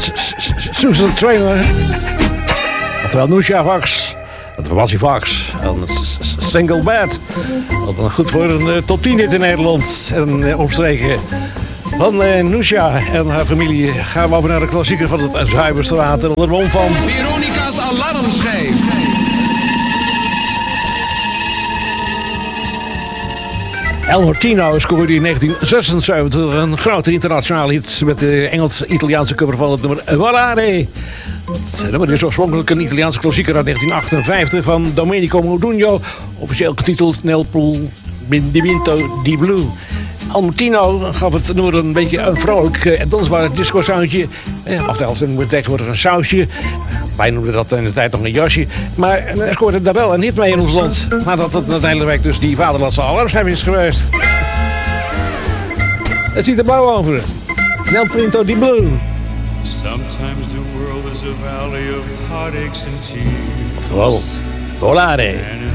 Susan Trainer. Oftewel Nusha Fox. De formatie Fox. En Single Bed. Dat goed voor een top 10 hit in Nederland. En omstreken. Van Nusha en haar familie gaan we over naar de klassieker van het Zuiverstraat. En onder de mond van Veronica's alarmschijf. El Hortino scoorde in 1976 een grote internationale hit met de Engels-Italiaanse cover van het nummer Volare. Het nummer is oorspronkelijk een Italiaanse klassieker uit 1958 van Domenico Modugno, officieel getiteld Nel Pulmento di Blu. El Hortino gaf het nummer een beetje een vrolijk dansbaar disco-soundje. Oftewel, ze noemen tegenwoordig een sausje. Wij noemden dat in de tijd nog een jasje. Maar hij scoorde daar wel een hit mee in ons land. Nadat het uiteindelijk dus die vaderlandse alarmschijf is geweest. Het ziet er blauw over. Nel Pinto di Blu. Sometimes the world is a valley of heartaches and tears. Oftewel, Volare. And